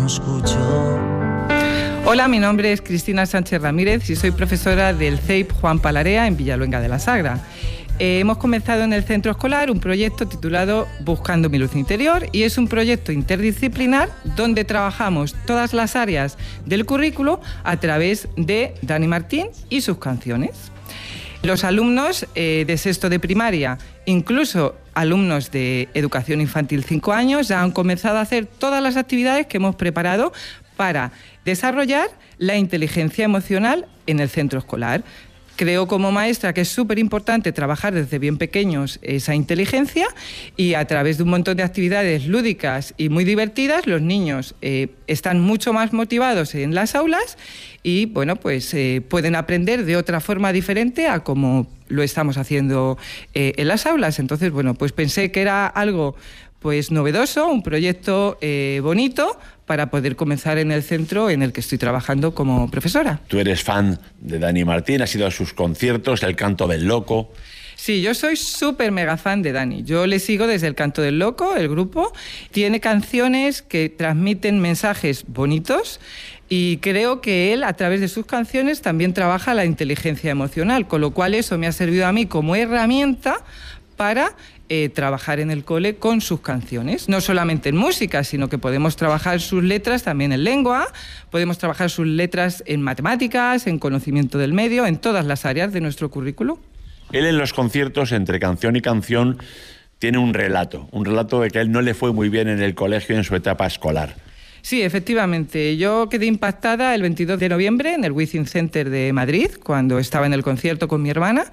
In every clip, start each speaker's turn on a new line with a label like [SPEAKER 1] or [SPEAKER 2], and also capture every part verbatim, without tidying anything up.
[SPEAKER 1] no escuchó.
[SPEAKER 2] Hola, mi nombre es Cristina Sánchez Ramírez y soy profesora del C E I P Juan Palarea en Villaluenga de la Sagra. Eh, hemos comenzado en el centro escolar un proyecto titulado Buscando mi luz interior, y es un proyecto interdisciplinar donde trabajamos todas las áreas del currículo a través de Dani Martín y sus canciones. Los alumnos eh, de sexto de primaria, incluso alumnos de educación infantil cinco años, ya han comenzado a hacer todas las actividades que hemos preparado para desarrollar la inteligencia emocional en el centro escolar. Creo como maestra que es súper importante trabajar desde bien pequeños esa inteligencia, y a través de un montón de actividades lúdicas y muy divertidas los niños eh, están mucho más motivados en las aulas y bueno, pues eh, pueden aprender de otra forma diferente a como lo estamos haciendo eh, en las aulas. Entonces, bueno, pues pensé que era algo pues novedoso, un proyecto eh, bonito para poder comenzar en el centro en el que estoy trabajando como profesora.
[SPEAKER 3] Tú eres fan de Dani Martín, has ido a sus conciertos, El Canto del Loco.
[SPEAKER 2] Sí, yo soy súper mega fan de Dani. Yo le sigo desde El Canto del Loco, el grupo. Tiene canciones que transmiten mensajes bonitos y creo que él, a través de sus canciones, también trabaja la inteligencia emocional, con lo cual eso me ha servido a mí como herramienta para eh, trabajar en el cole con sus canciones. No solamente en música, sino que podemos trabajar sus letras también en lengua, podemos trabajar sus letras en matemáticas, en conocimiento del medio, en todas las áreas de nuestro currículo.
[SPEAKER 3] Él en los conciertos, entre canción y canción, tiene un relato, un relato de que a él no le fue muy bien en el colegio en su etapa escolar.
[SPEAKER 2] Sí, efectivamente. Yo quedé impactada el veintidós de noviembre en el Wizzing Center de Madrid, cuando estaba en el concierto con mi hermana,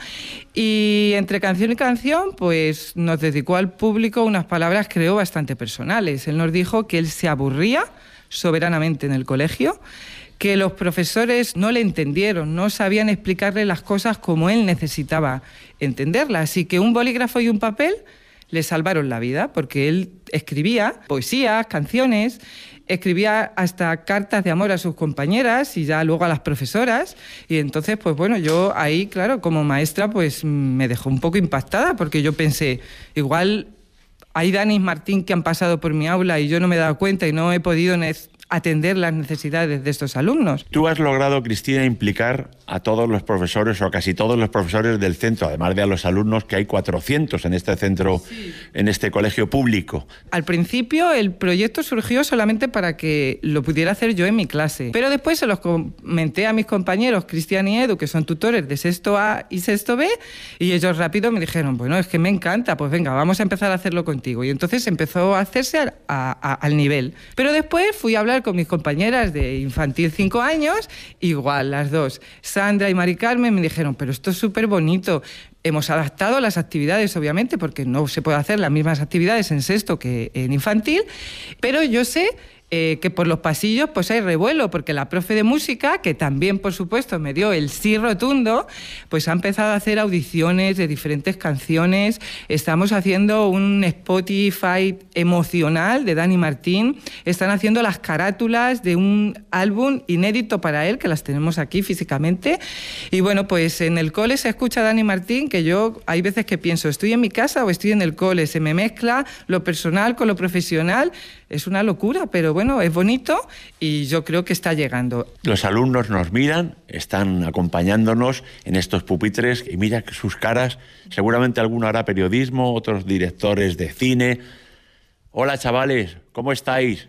[SPEAKER 2] y entre canción y canción pues nos dedicó al público unas palabras, creo, bastante personales. Él nos dijo que él se aburría soberanamente en el colegio, que los profesores no le entendieron, no sabían explicarle las cosas como él necesitaba entenderlas, y que un bolígrafo y un papel le salvaron la vida, porque él escribía poesías, canciones, escribía hasta cartas de amor a sus compañeras y ya luego a las profesoras, y entonces pues bueno, yo ahí, claro, como maestra pues me dejó un poco impactada, porque yo pensé, igual hay Dani Martín que han pasado por mi aula y yo no me he dado cuenta y no he podido atender las necesidades de estos alumnos.
[SPEAKER 3] Tú has logrado, Cristina, implicar a todos los profesores, o a casi todos los profesores del centro, además de a los alumnos, que hay cuatrocientos en este centro, sí, en este colegio público.
[SPEAKER 2] Al principio el proyecto surgió solamente para que lo pudiera hacer yo en mi clase, pero después se los comenté a mis compañeros Cristian y Edu, que son tutores de sexto A y sexto B, y ellos rápido me dijeron, bueno, es que me encanta, pues venga, vamos a empezar a hacerlo contigo. Y entonces empezó a hacerse a, a, a, al nivel. Pero después fui a hablar con mis compañeras de infantil cinco años, igual, las dos, Sandra y Mari Carmen, me dijeron, pero esto es súper bonito. Hemos adaptado las actividades, obviamente, porque no se puede hacer las mismas actividades en sexto que en infantil, pero yo sé Eh, que por los pasillos pues hay revuelo, porque la profe de música, que también por supuesto me dio el sí rotundo, pues ha empezado a hacer audiciones de diferentes canciones. Estamos haciendo un Spotify emocional de Dani Martín, están haciendo las carátulas de un álbum inédito para él, que las tenemos aquí físicamente, y bueno, pues en el cole se escucha Dani Martín, que yo hay veces que pienso, ¿estoy en mi casa o estoy en el cole? Se me mezcla lo personal con lo profesional, es una locura, pero bueno, es bonito y yo creo que está llegando.
[SPEAKER 3] Los alumnos nos miran, están acompañándonos en estos pupitres, y mira sus caras, seguramente alguno hará periodismo, otros directores de cine. Hola chavales, ¿cómo estáis?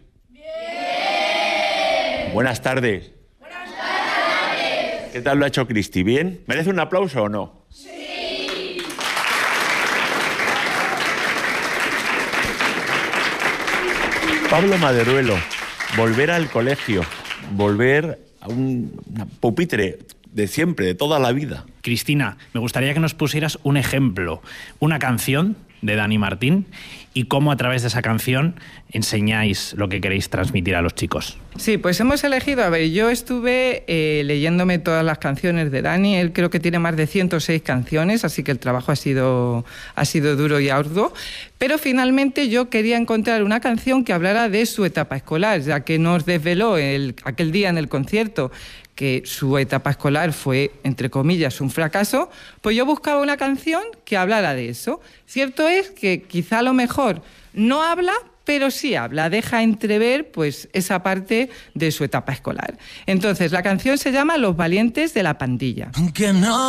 [SPEAKER 4] ¡Bien!
[SPEAKER 3] Buenas tardes.
[SPEAKER 4] Buenas tardes.
[SPEAKER 3] ¿Qué tal lo ha hecho Cristi? ¿Bien? ¿Merece un aplauso o no? Pablo Maderuelo, volver al colegio, volver a un pupitre de siempre, de toda la vida.
[SPEAKER 5] Cristina, me gustaría que nos pusieras un ejemplo, una canción de Dani Martín, y cómo a través de esa canción enseñáis lo que queréis transmitir a los chicos.
[SPEAKER 2] Sí, pues hemos elegido, a ver, yo estuve eh, leyéndome todas las canciones de Dani, él creo que tiene más de ciento seis canciones, así que el trabajo ha sido, ha sido duro y arduo, pero finalmente yo quería encontrar una canción que hablara de su etapa escolar, ya que nos desveló el, aquel día en el concierto que su etapa escolar fue, entre comillas, un fracaso, pues yo buscaba una canción que hablara de eso. Cierto es que quizá a lo mejor no habla, pero sí habla, deja entrever pues esa parte de su etapa escolar. Entonces, la canción se llama Los valientes de la pandilla.
[SPEAKER 1] Que no